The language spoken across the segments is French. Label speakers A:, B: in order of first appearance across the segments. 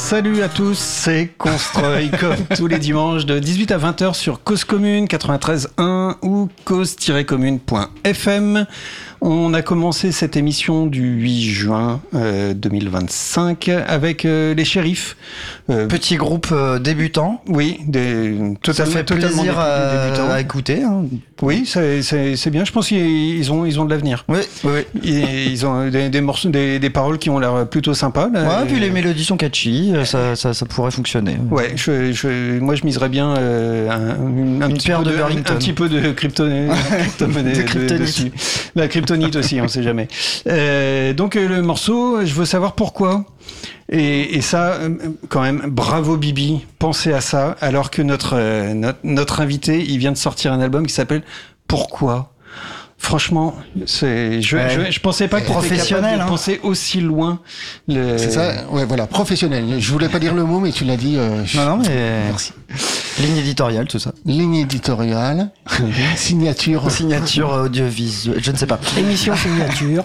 A: Salut à tous, c'est Construy comme tous les dimanches de 18 à 20h sur Cause Commune 93.1 ou cause-commune.fm. On a commencé cette émission du 8 juin 2025 avec les shérifs.
B: Petit groupe débutant.
A: Oui,
B: ça fait plaisir à écouter. Hein.
A: Oui, c'est bien. Je pense qu'ils ont de l'avenir.
B: Oui.
A: Ils ont des morceaux, des paroles qui ont l'air plutôt sympas. Là,
B: puis les mélodies sont catchy, ça pourrait fonctionner.
A: Ouais, moi je miserais bien une
B: paire de Burlington.
A: Un petit peu de crypto-monnaie dessus. La kryptonite aussi, on sait jamais. Donc le morceau, je veux savoir pourquoi. Et ça, quand même, bravo Bibi, pensez à ça, alors que notre invité, il vient de sortir un album qui s'appelle Pourquoi ? Franchement, je pensais pas que tu étais capable de penser aussi loin.
C: C'est ça, ouais, voilà, professionnel. Je voulais pas dire le mot, mais tu l'as dit.
B: Non, mais
C: merci.
B: Ligne éditoriale, tout ça.
C: Ligne éditoriale, signature
B: audiovisuelle, je ne sais pas.
D: Émission signature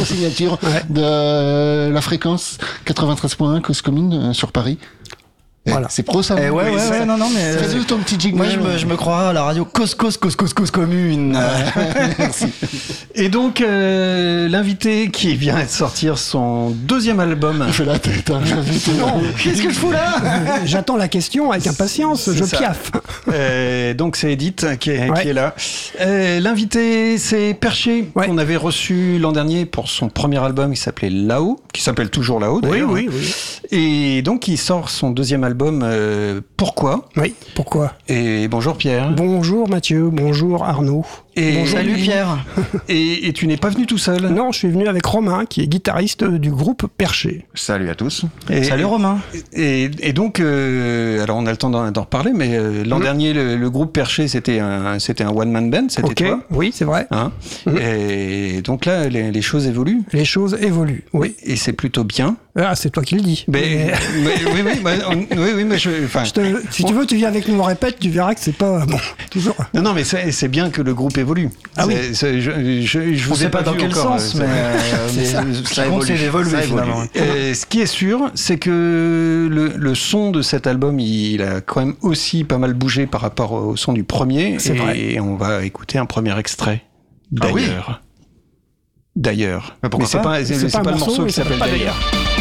C: de la fréquence 93.1 Cause Commune sur Paris.
D: Voilà.
C: C'est pro ça.
B: Non, mais
C: fais-le ton petit jingle.
B: Moi, je me croirais à la radio Cause Commune.
C: Merci.
A: Et donc, l'invité qui vient de sortir son deuxième album.
C: Il fait la tête, hein, l'invité.
D: Non,
B: qu'est-ce que je fous là ?
D: J'attends la question avec impatience, je piaffe.
A: Donc, c'est Edith qui est là. L'invité, c'est Perché, qu'on avait reçu l'an dernier pour son premier album qui s'appelait Là-haut, qui s'appelle toujours Là-haut d'ailleurs.
D: Oui.
A: Et donc, il sort son deuxième album Pourquoi ?
D: Oui, pourquoi ?
A: Et bonjour Pierre.
D: Bonjour Mathieu, bonjour Arnaud.
A: Et
B: salut Pierre.
A: Et tu n'es pas venu tout seul ?
D: Non, je suis venu avec Romain, qui est guitariste du groupe Perché.
E: Salut à tous.
A: Salut
B: Romain.
A: Et donc, alors on a le temps d'en reparler, mais l'an dernier, le groupe Perché, c'était un one-man band, c'était toi ?
D: Oui, c'est vrai.
A: Hein Et donc là, les choses évoluent ?
D: Les choses évoluent, oui.
A: Et c'est plutôt bien.
D: Ah, c'est toi qui le dis.
A: Oui, mais
D: si tu veux, tu viens avec nous, on répète, tu verras que c'est pas bon. Toujours.
A: Non, mais c'est bien que le groupe évolue.
D: Ah oui.
A: Je vous
B: sais pas dans quel sens, mais ça évolue finalement.
A: Ce qui est sûr, c'est que le son de cet album, il a quand même aussi pas mal bougé par rapport au son du premier.
D: C'est vrai.
A: Et on va écouter un premier extrait. D'ailleurs.
B: Mais pourquoi
A: c'est pas le morceau qui s'appelle D'ailleurs.